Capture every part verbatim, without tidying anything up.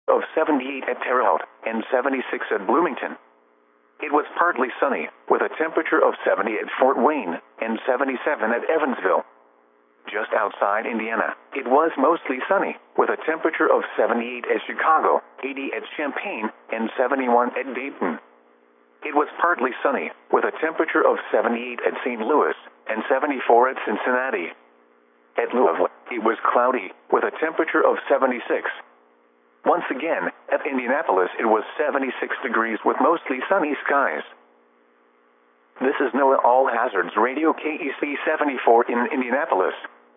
of seventy-eight at Terre Haute and seventy-six at Bloomington. It was partly sunny, with a temperature of seventy at Fort Wayne and seventy-seven at Evansville. Just outside Indiana, it was mostly sunny, with a temperature of seventy-eight at Chicago, eighty at Champaign, and seventy-one at Dayton. It was partly sunny, with a temperature of seventy-eight at Saint Louis and seventy-four at Cincinnati. At Louisville, it was cloudy, with a temperature of seventy-six. Once again, at Indianapolis it was seventy-six degrees with mostly sunny skies. This is NOAA All Hazards Radio K E C seventy-four in Indianapolis.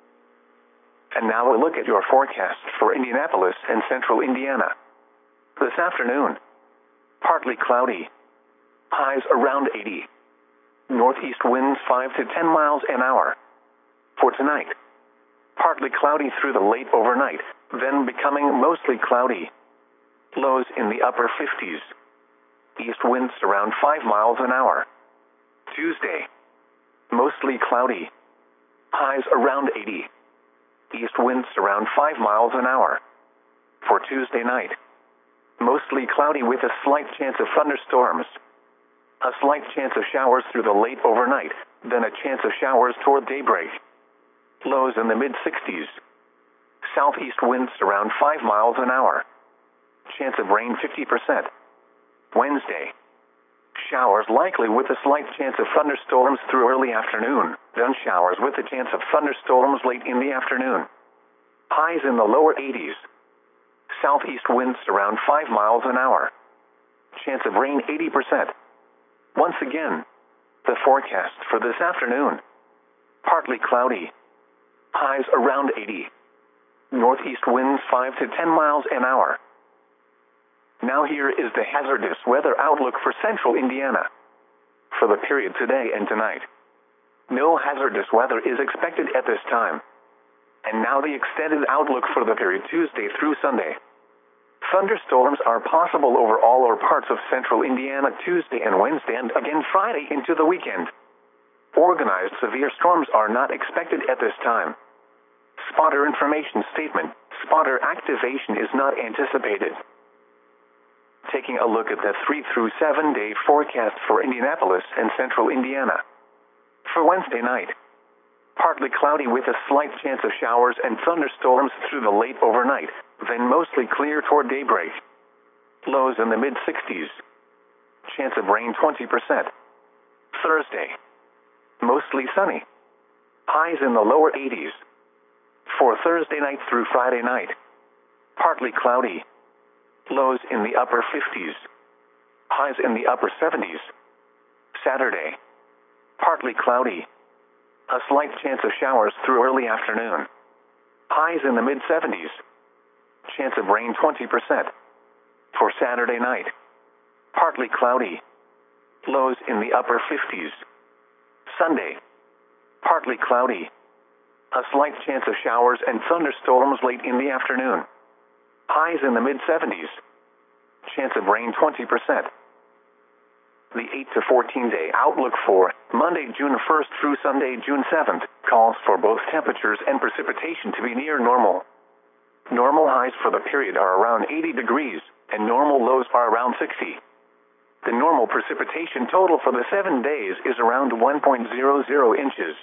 And now a look at your forecast for Indianapolis and central Indiana. This afternoon, partly cloudy. Highs around eighty. Northeast winds five to ten miles an hour. For tonight, partly cloudy through the late overnight, then becoming mostly cloudy. Lows in the upper fifties. East winds around five miles an hour. Tuesday, mostly cloudy. Highs around eighty. East winds around five miles an hour. For Tuesday night, mostly cloudy with a slight chance of thunderstorms. A slight chance of showers through the late overnight, then a chance of showers toward daybreak. Lows in the mid-sixties. Southeast winds around five miles an hour. Chance of rain fifty percent. Wednesday, showers likely with a slight chance of thunderstorms through early afternoon, then showers with a chance of thunderstorms late in the afternoon. Highs in the lower eighties. Southeast winds around five miles an hour. Chance of rain eighty percent. Once again, the forecast for this afternoon. Partly cloudy. Highs around eighty. Northeast winds five to ten miles an hour. Now here is the hazardous weather outlook for central Indiana. For the period today and tonight, no hazardous weather is expected at this time. And now the extended outlook for the period Tuesday through Sunday. Thunderstorms are possible over all or parts of central Indiana Tuesday and Wednesday and again Friday into the weekend. Organized severe storms are not expected at this time. Spotter information statement, spotter activation is not anticipated. Taking a look at the three through seven day forecast for Indianapolis and central Indiana. For Wednesday night, partly cloudy with a slight chance of showers and thunderstorms through the late overnight, then mostly clear toward daybreak. Lows in the mid-sixties. Chance of rain twenty percent. Thursday, mostly sunny. Highs in the lower eighties. For Thursday night through Friday night, partly cloudy. Lows in the upper fifties. Highs in the upper seventies. Saturday, partly cloudy. A slight chance of showers through early afternoon. Highs in the mid-seventies. Chance of rain twenty percent. For Saturday night, partly cloudy. Lows in the upper fifties. Sunday, partly cloudy. A slight chance of showers and thunderstorms late in the afternoon. Highs in the mid-seventies. Chance of rain twenty percent. The eight to fourteen day outlook for Monday, June first through Sunday, June seventh, calls for both temperatures and precipitation to be near normal. Normal highs for the period are around eighty degrees, and normal lows are around sixty. The normal precipitation total for the seven days is around one point zero zero inches.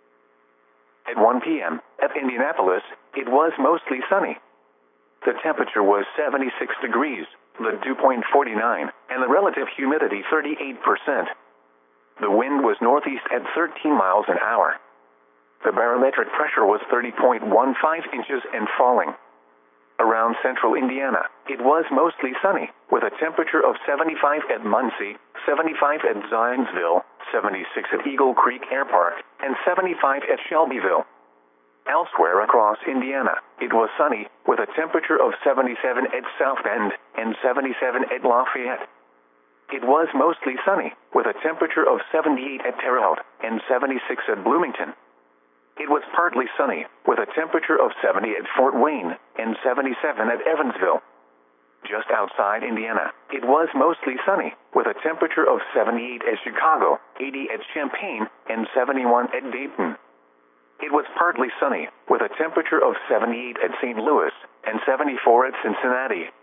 At one p m, at Indianapolis, it was mostly sunny. The temperature was seventy-six degrees, the dew point forty-nine, and the relative humidity thirty-eight percent. The wind was northeast at thirteen miles an hour. The barometric pressure was thirty point one five inches and falling. Around central Indiana, it was mostly sunny, with a temperature of seventy-five at Muncie, seventy-five at Zionsville, seventy-six at Eagle Creek Air Park, and seventy-five at Shelbyville. Elsewhere across Indiana, it was sunny, with a temperature of seventy-seven at South Bend and seventy-seven at Lafayette. It was mostly sunny, with a temperature of seventy-eight at Terre Haute and seventy-six at Bloomington. It was partly sunny, with a temperature of seventy at Fort Wayne and seventy-seven at Evansville. Just outside Indiana, it was mostly sunny, with a temperature of seventy-eight at Chicago, eighty at Champaign, and seventy-one at Dayton. It was partly sunny, with a temperature of seventy-eight at Saint Louis and seventy-four at Cincinnati.